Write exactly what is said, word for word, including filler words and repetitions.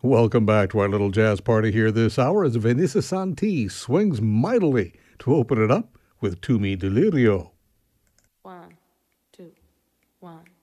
Welcome back to our little jazz party here this hour as Vanessa Santi swings mightily to open it up with Tu Mi Delirio. One, two, one.